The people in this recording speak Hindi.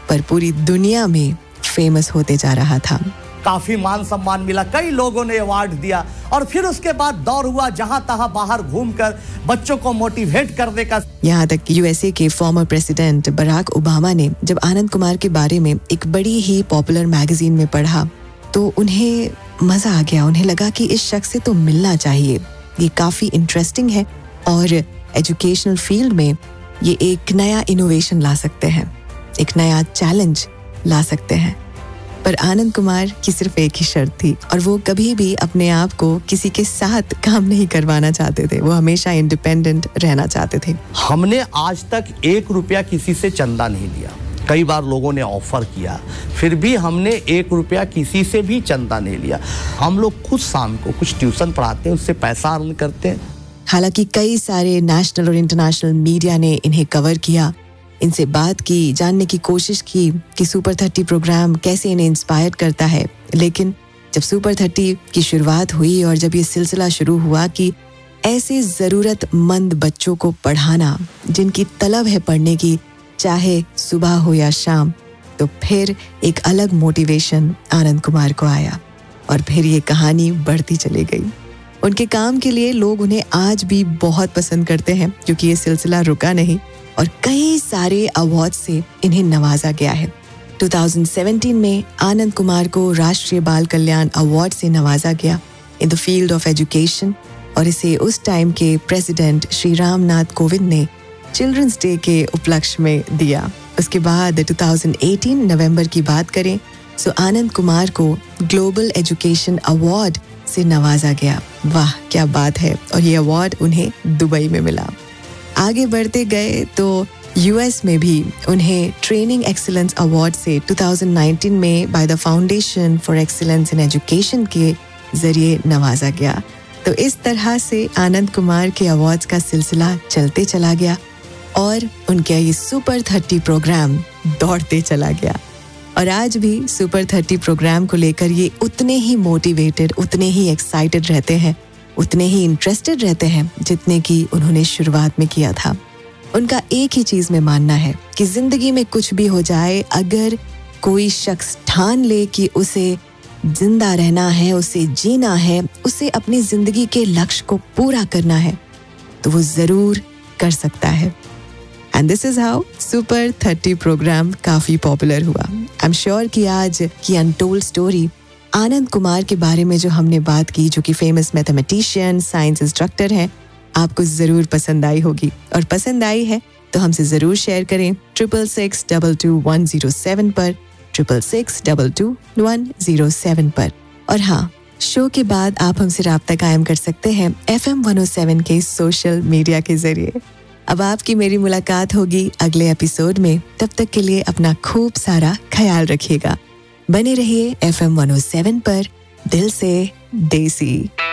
पर पूरी दुनिया में फेमस होते जा रहा था। काफी मान सम्मान मिला, कई लोगों ने अवार्ड दिया और फिर उसके बाद दौर हुआ जहां तहां बाहर घूमकर बच्चों को मोटिवेट करने का। यहाँ तक कि यूएसए के फॉर्मर प्रेसिडेंट बराक ओबामा ने जब आनंद कुमार के बारे में एक बड़ी ही पॉपुलर मैगजीन में पढ़ा तो उन्हें मजा आ गया। उन्हें लगा कि इस शख्स से तो मिलना चाहिए, ये काफी इंटरेस्टिंग है और एजुकेशनल फील्ड में ये एक नया इनोवेशन ला सकते हैं, एक नया चैलेंज ला सकते हैं। पर आनंद कुमार की सिर्फ एक ही शर्त थी और वो कभी भी अपने आप को किसी के साथ काम नहीं करवाना चाहते थे। वो हमेशा इंडिपेंडेंट रहना चाहते थे। हमने आज तक 1 रुपया किसी से चंदा नहीं लिया। कई बार लोगों ने ऑफर किया, फिर भी हमने 1 रुपया किसी से भी चंदा नहीं लिया। हम लोग खुद शाम को कुछ ट्यूशन पढ़ाते हैं, उससे पैसा अर्न करते हैं। हालांकि कई सारे नेशनल और इंटरनेशनल मीडिया ने इन्हें कवर किया, इनसे बात की, जानने की कोशिश की कि सुपर 30 प्रोग्राम कैसे इन्हें इंस्पायर करता है। लेकिन जब सुपर 30 की शुरुआत हुई और जब ये सिलसिला शुरू हुआ कि ऐसे ज़रूरतमंद बच्चों को पढ़ाना जिनकी तलब है पढ़ने की, चाहे सुबह हो या शाम, तो फिर एक अलग मोटिवेशन आनंद कुमार को आया और फिर ये कहानी बढ़ती चली गई। उनके काम के लिए लोग उन्हें आज भी बहुत पसंद करते हैं क्योंकि ये सिलसिला रुका नहीं और कई सारे अवार्ड से इन्हें नवाजा गया है। 2017 में आनंद कुमार को राष्ट्रीय बाल कल्याण अवार्ड से नवाजा गया in the field of education और इसे उस टाइम के प्रेसिडेंट श्री रामनाथ कोविंद ने चिल्ड्रंस डे के उपलक्ष्य में दिया। उसके बाद 2018 नवंबर की बात करें तो आनंद कुमार को ग्लोबल एजुकेशन अवार्ड से नवाजा गया। वाह क्या बात है। और ये अवार्ड उन्हें दुबई में मिला। आगे बढ़ते गए तो यूएस में भी उन्हें ट्रेनिंग एक्सीलेंस अवार्ड से 2019 में by the foundation for excellence in education के जरिए नवाजा गया। तो इस तरह से आनंद कुमार के अवार्ड्स का सिलसिला चलते चला गया और उनका ये सुपर 30 प्रोग्राम दौड़ते चला गया। और आज भी सुपर 30 प्रोग्राम को लेकर ये उतने ही मोटिवेटेड, उतने ही एक्साइटेड रहते हैं, उतने ही इंटरेस्टेड रहते हैं जितने कि उन्होंने शुरुआत में किया था। उनका एक ही चीज में मानना है कि जिंदगी में कुछ भी हो जाए, अगर कोई शख्स ठान ले कि उसे जिंदा रहना है, उसे जीना है, उसे अपनी जिंदगी के लक्ष्य को पूरा करना है, तो वो जरूर कर सकता है। And this is how super 30 programme काफी पॉपुलर हुआ। आई एम श्योर कि आज की अनटोल्ड स्टोरी आनंद कुमार के बारे में जो हमने बात की, जो कि फेमस मैथमेटिशियन, साइंस इंस्ट्रक्टर हैं, आपको जरूर पसंद आई होगी। और पसंद आई है तो हमसे जरूर शेयर करें 66622107 पर, 66622107 पर। और हाँ, शो के बाद आप हमसे राब्ता कायम कर सकते हैं FM 107 के सोशल मीडिया के जरिए। अब आपकी मेरी मुलाकात होगी अगले एपिसोड में। तब तक के लिए अपना खूब सारा ख्याल रखिएगा। बने रहिए FM 107 पर, दिल से देसी।